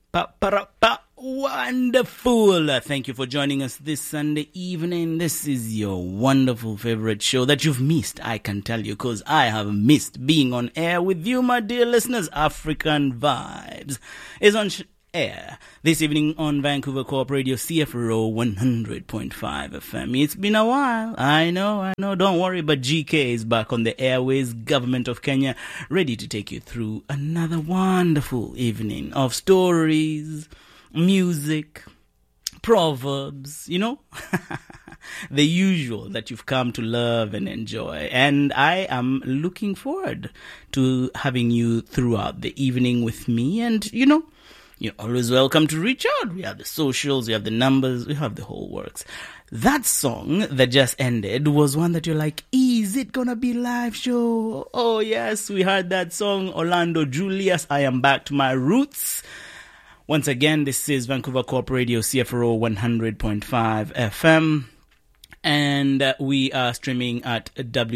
Wonderful. Thank you for joining us this Sunday evening. This is your wonderful favorite show that you've missed, I can tell you, because I have missed being on air with you, my dear listeners. African Vibes is on air this evening on Vancouver Co-op Radio CFRO 100.5 FM. It's been a while, I know, don't worry, but GK is back on the airways, Government of Kenya, ready to take you through another wonderful evening of stories, music, proverbs, the usual that you've come to love and enjoy. And I am looking forward to having you throughout the evening with me. And, you're always welcome to reach out. We have the socials, we have the numbers, we have the whole works. That song that just ended was one that you're like, is it gonna be live show? Oh yes, we heard that song, Orlando Julius, I Am Back to My Roots. Once again, this is Vancouver Co-op Radio CFRO 100.5 FM. And we are streaming at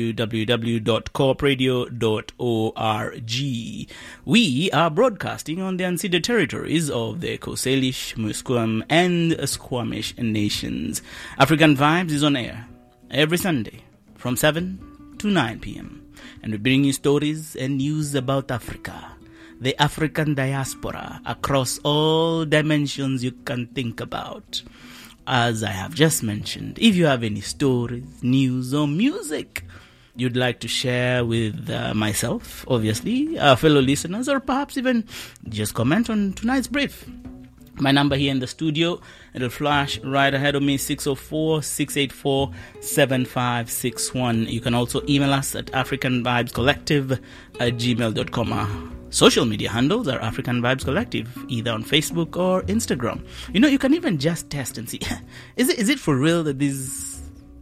www.coopradio.org. We are broadcasting on the unceded territories of the Coast Salish, Musqueam, and Squamish nations. African Vibes is on air every Sunday from 7 to 9 p.m. And we bring you stories and news about Africa, the African diaspora, across all dimensions you can think about. As I have just mentioned, if you have any stories, news, or music you'd like to share with myself, obviously, our fellow listeners, or perhaps even just comment on tonight's brief. My number here in the studio, it'll flash right ahead of me, 604-684-7561. You can also email us at africanvibescollective@gmail.com. Social media handles are African Vibes Collective, either on Facebook or Instagram. You can even just test and see, is it for real that this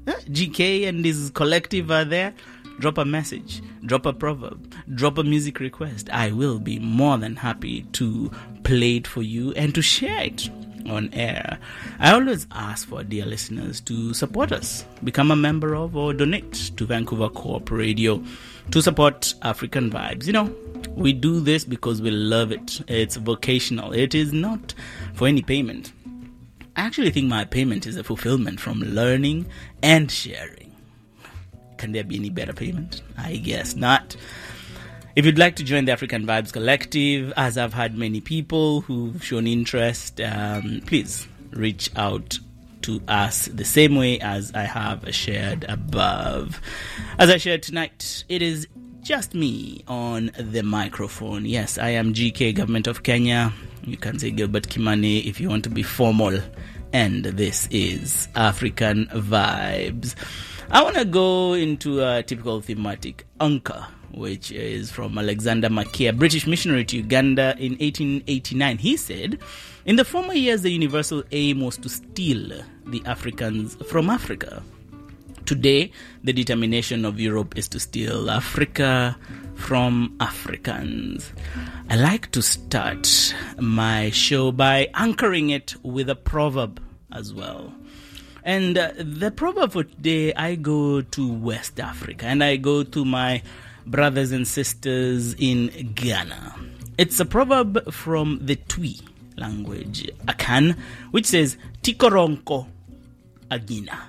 GK and this collective are there? Drop a message, drop a proverb, drop a music request. I will be more than happy to play it for you and to share it on air. I always ask for dear listeners to support us, become a member of or donate to Vancouver Co-op Radio to support African Vibes. We do this because we love it. It's vocational. It is not for any payment. I actually think my payment is a fulfillment from learning and sharing. Can there be any better payment? I guess not. If you'd like to join the African Vibes Collective, as I've had many people who've shown interest, please reach out to us the same way as I have shared above. As I shared tonight, it is just me on the microphone. Yes, I am GK, Government of Kenya. You can say Gilbert Kimani if you want to be formal. And this is African Vibes. I want to go into a typical thematic anchor, which is from Alexander Makia, British missionary to Uganda in 1889. He said, in the former years, the universal aim was to steal the Africans from Africa. Today, the determination of Europe is to steal Africa from Africans. I like to start my show by anchoring it with a proverb as well. And the proverb for today, I go to West Africa and I go to my brothers and sisters in Ghana. It's a proverb from the Twi language, Akan, which says, Tikoronko Agina.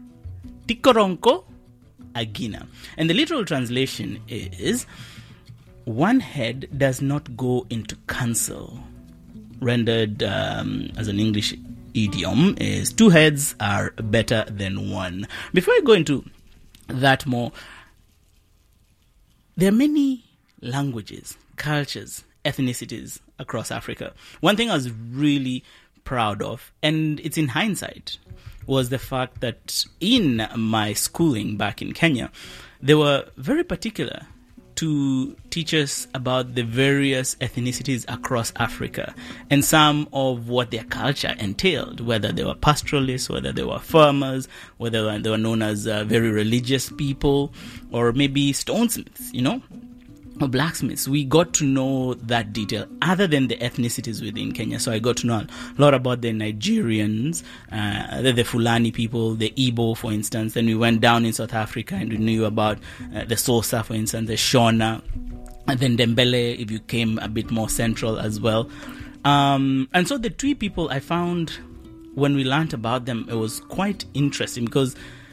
Tikoronko Agina. And the literal translation is, one head does not go into council. Rendered as an English idiom is, two heads are better than one. Before I go into that more, there are many languages, cultures, ethnicities across Africa. One thing I was really proud of, and it's in hindsight, was the fact that in my schooling back in Kenya, they were very particular to teach us about the various ethnicities across Africa and some of what their culture entailed, whether they were pastoralists, whether they were farmers, whether they were known as very religious people, or maybe stonesmiths, or blacksmiths. We got to know that detail other than the ethnicities within Kenya. So I got to know a lot about the Nigerians, the Fulani people, the Igbo, for instance. Then we went down in South Africa and we knew about the Xhosa, for instance, the Shona, and then Dembele, if you came a bit more central as well. And so the Twi people, I found when we learnt about them, it was quite interesting because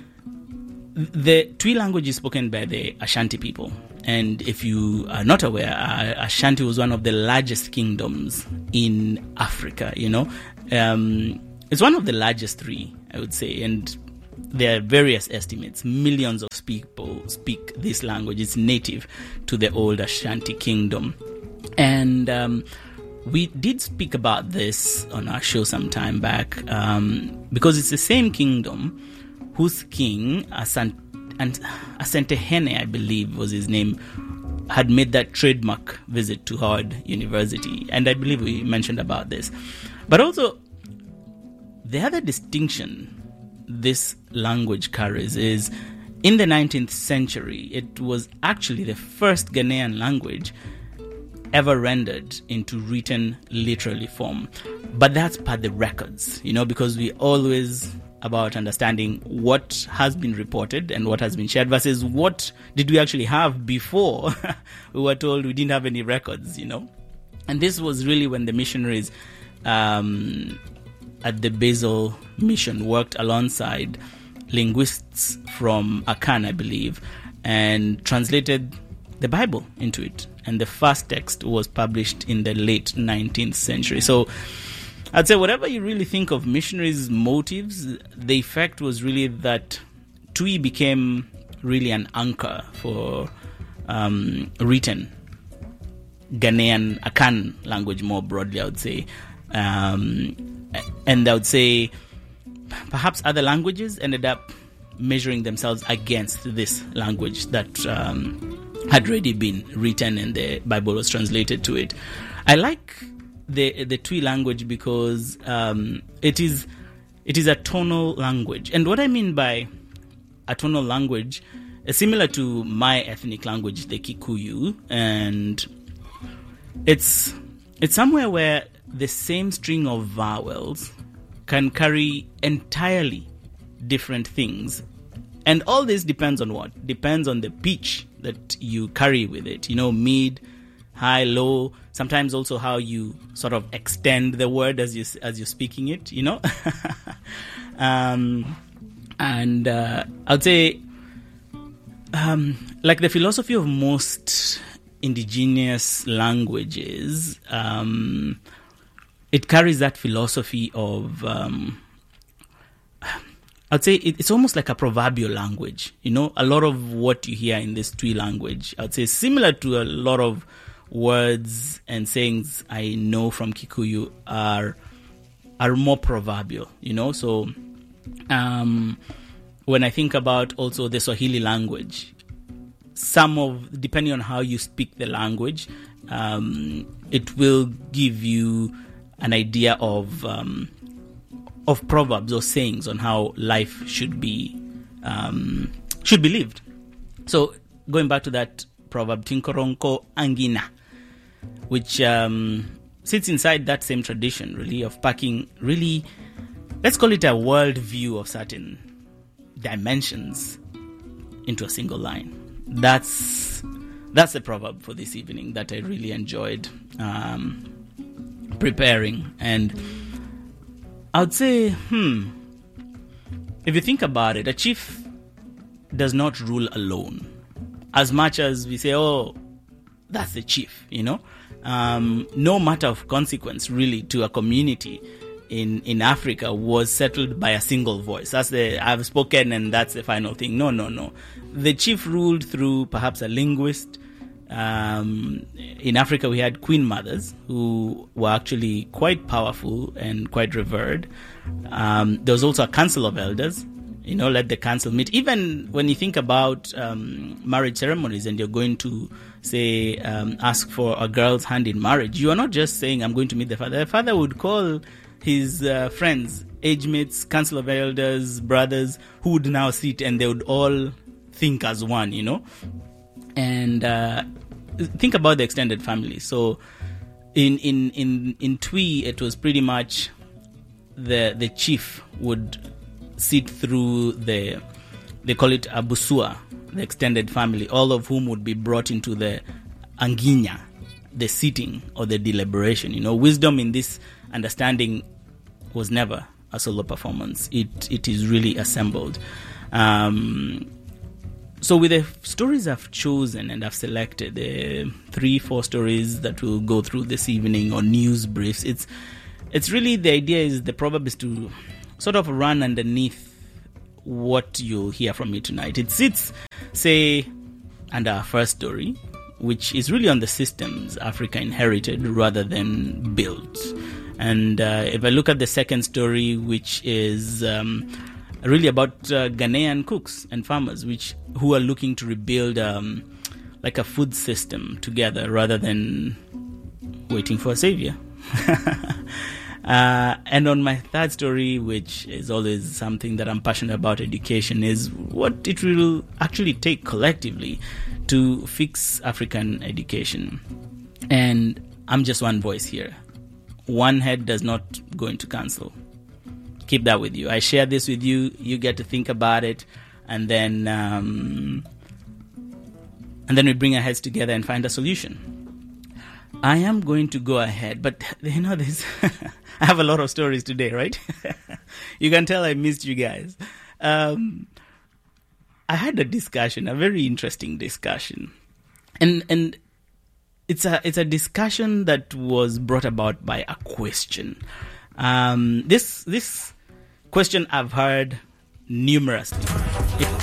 the Twi language is spoken by the Ashanti people. And if you are not aware, Ashanti was one of the largest kingdoms in Africa, It's one of the largest three, I would say. And there are various estimates. Millions of people speak this language. It's native to the old Ashanti kingdom. And we did speak about this on our show some time back because it's the same kingdom whose king, Asantehene, I believe was his name, had made that trademark visit to Howard University. And I believe we mentioned about this. But also, the other distinction this language carries is in the 19th century, it was actually the first Ghanaian language ever rendered into written literary form. But that's per the records, because we always about understanding what has been reported and what has been shared versus what did we actually have before we were told we didn't have any records, And this was really when the missionaries at the Basel Mission worked alongside linguists from Akan, I believe, and translated the Bible into it. And the first text was published in the late 19th century. So I'd say whatever you really think of missionaries' motives, the effect was really that Twi became really an anchor for written Ghanaian Akan language more broadly, I would say. And I would say perhaps other languages ended up measuring themselves against this language that had already been written and the Bible was translated to it. I like the Twi language because it is a tonal language. And what I mean by a tonal language is similar to my ethnic language, the Kikuyu, and it's somewhere where the same string of vowels can carry entirely different things. And all this depends on what? Depends on the pitch that you carry with it. Mid, high, low. Sometimes also how you sort of extend the word as you're speaking it. And I'd say, like the philosophy of most indigenous languages, it carries that philosophy of, I'd say it's almost like a proverbial language. A lot of what you hear in this Twi language, I'd say similar to a lot of words and sayings I know from Kikuyu are more proverbial, So when I think about also the Swahili language, depending on how you speak the language, it will give you an idea of proverbs or sayings on how life should be lived. So going back to that proverb, Tinkoronko Angina, which sits inside that same tradition, really, of packing, really, let's call it a world view of certain dimensions into a single line. That's the proverb for this evening that I really enjoyed preparing. And I would say, if you think about it, a chief does not rule alone. As much as we say, oh, that's the chief, no matter of consequence really to a community in Africa was settled by a single voice. That's I've spoken and that's the final thing. No. The chief ruled through perhaps a linguist. In Africa, we had queen mothers who were actually quite powerful and quite revered. There was also a council of elders, let the council meet. Even when you think about marriage ceremonies and you're going to, say, ask for a girl's hand in marriage, you are not just saying, I'm going to meet the father. The father would call his friends, age mates, council of elders, brothers, who would now sit and they would all think as one, And think about the extended family. So in Twi, it was pretty much the chief would sit through they call it Abusua, the extended family, all of whom would be brought into the Anginya, the sitting or the deliberation. Wisdom in this understanding was never a solo performance. It is really assembled. So with the stories I've chosen and I've selected, the 3-4 stories that we'll go through this evening, or news briefs, it's really, the idea is, the proverb is to sort of run underneath what you'll hear from me tonight. It sits, say, under our first story, which is really on the systems Africa inherited rather than built. And if I look at the second story, which is really about Ghanaian cooks and farmers who are looking to rebuild like a food system together rather than waiting for a savior. And on my third story, which is always something that I'm passionate about, education, is what it will actually take collectively to fix African education. And I'm just one voice here. One head does not go into council. Keep that with you. I share this with you. You get to think about it, and then we bring our heads together and find a solution. I am going to go ahead, but this I have a lot of stories today, right? You can tell I missed you guys. I had a discussion, a very interesting discussion, and it's a discussion that was brought about by a question. This question I've heard numerously.